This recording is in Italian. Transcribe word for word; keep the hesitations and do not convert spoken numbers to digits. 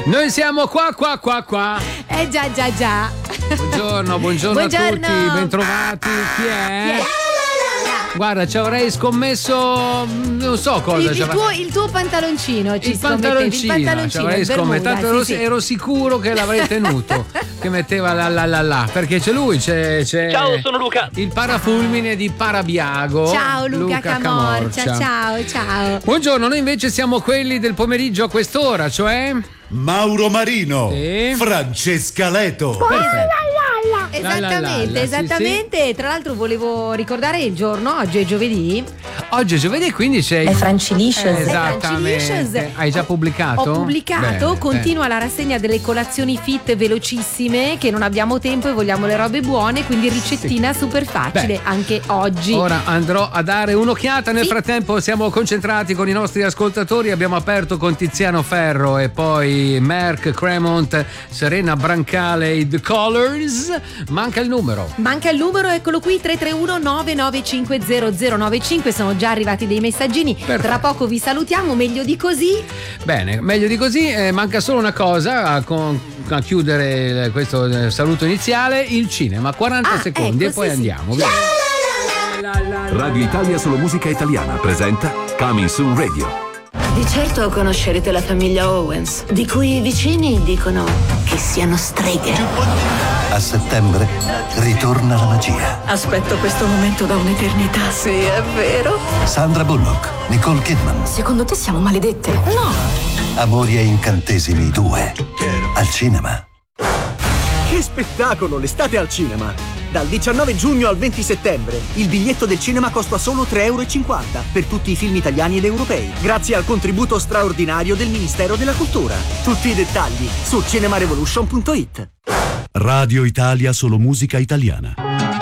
Noi siamo qua, qua, qua, qua. Eh già, già, già. Buongiorno, buongiorno, Buongiorno. a tutti, bentrovati. Chi è? Guarda, ci avrei scommesso non so cosa. Il, il, tuo, il tuo pantaloncino ci il pantaloncino, il pantaloncino ci avrei il scommesso. Bermuda, Tanto ero, sì, sì. ero sicuro che l'avrei tenuto. Che metteva la la la la. Perché c'è lui, c'è, c'è Ciao, sono Luca. Il parafulmine di Parabiago. Ciao Luca, Luca Camorcia. Camorcia. Ciao, ciao. Buongiorno, noi invece siamo quelli del pomeriggio a quest'ora, cioè Mauro Marino, sì. Francesca Leto. Perfetto. Esattamente, La, la, la, la, esattamente. sì, sì. Tra l'altro volevo ricordare il giorno, oggi è giovedì. Oggi è giovedì, quindi c'è È Francilicious. Esattamente. Hai già pubblicato? Ho pubblicato, Bene, continua bene. la rassegna delle colazioni fit velocissime, che non abbiamo tempo e vogliamo le robe buone, quindi ricettina sì. super facile. Beh, anche oggi. Ora andrò a dare un'occhiata. Nel sì. frattempo siamo concentrati con i nostri ascoltatori. Abbiamo aperto con Tiziano Ferro e poi Merck, Cremont, Serena Brancale e The Colors. Manca il numero. Manca il numero, eccolo qui, tre tre uno nove nove cinque zero zero nove cinque. Sono già arrivati dei messaggini. Perfetto. Tra poco vi salutiamo, meglio di così. Bene, meglio di così. Eh, manca solo una cosa a, con, a chiudere questo eh, saluto iniziale: il cinema. quaranta Ah, secondi ecco, e poi sì, sì. andiamo. Via. Radio Italia Solo Musica Italiana presenta Coming Soon Radio. Di certo conoscerete la famiglia Owens, di cui i vicini dicono che siano streghe. A settembre ritorna la magia. Aspetto questo momento da un'eternità. Sì, è vero. Sandra Bullock, Nicole Kidman, Secondo te siamo maledette? No. Amori e incantesimi due. Al cinema. Che spettacolo, l'estate al cinema! Dal diciannove giugno al venti settembre il biglietto del cinema costa solo tre e cinquanta euro per tutti i film italiani ed europei, grazie al contributo straordinario del Ministero della Cultura. Tutti i dettagli su cinemarevolution punto it. Radio Italia Solo Musica Italiana.